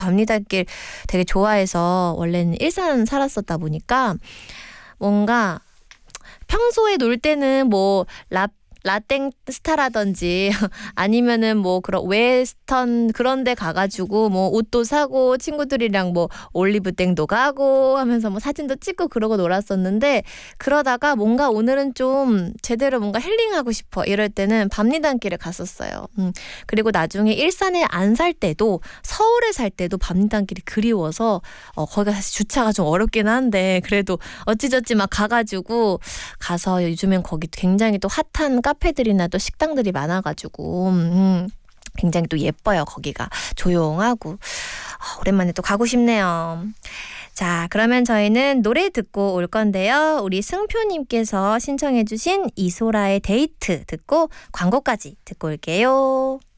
밤리단길 되게 좋아해서 원래는 일산 살았었다 보니까 뭔가 평소에 놀 때는 뭐 라땡 스타라든지 아니면은 뭐 그런 웨스턴 그런 데 가가지고 뭐 옷도 사고 친구들이랑 뭐 올리브땡도 가고 하면서 뭐 사진도 찍고 그러고 놀았었는데, 그러다가 뭔가 오늘은 좀 제대로 뭔가 힐링하고 싶어 이럴 때는 밤리단길에 갔었어요. 그리고 나중에 일산에 안 살 때도 서울에 살 때도 밤리단길이 그리워서 거기가 사실 주차가 좀 어렵긴 한데 그래도 어찌저찌 막 가서 요즘엔 거기 굉장히 또 핫한 카페들이나 또 식당들이 많아가지고 굉장히 또 예뻐요. 거기가 조용하고 오랜만에 또 가고 싶네요. 자, 그러면 저희는 노래 듣고 올 건데요. 우리 승표님께서 신청해 주신 이소라의 데이트 듣고 광고까지 듣고 올게요.